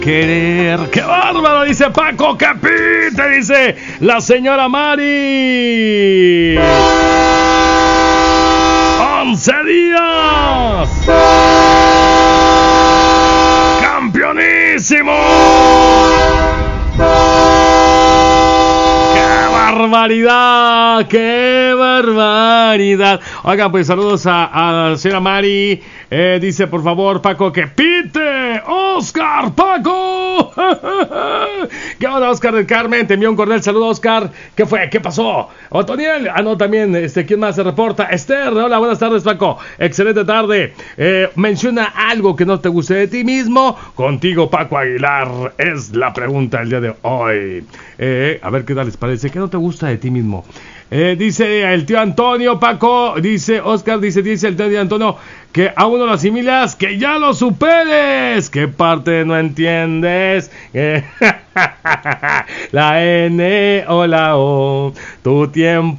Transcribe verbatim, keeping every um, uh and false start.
querer. ¡Qué bárbaro! Dice Paco, que pite, dice la señora Mari. once días. ¡Campeonísimo! ¡Qué barbaridad! ¡Qué barbaridad! Oigan, pues saludos a, a la señora Mari. Eh, dice, por favor, Paco, que pite. ¡Oscar, Paco! ¿Qué onda, Oscar del Carmen? Te envió un cordial saludo, Oscar. ¿Qué fue? ¿Qué pasó? Otoniel. Ah, no, también, este, ¿quién más se reporta? Esther, hola, buenas tardes, Paco. Excelente tarde. Eh, menciona algo que no te guste de ti mismo. Contigo, Paco Aguilar, es la pregunta el día de hoy. Eh, a ver qué tal les parece. ¿Qué no te gusta de ti mismo? Eh, dice el tío Antonio, Paco, dice Oscar, dice, dice el tío Antonio, que aún no lo asimilas, que ya lo superes. ¿Qué parte no entiendes? Eh, la N o la O, tu tiempo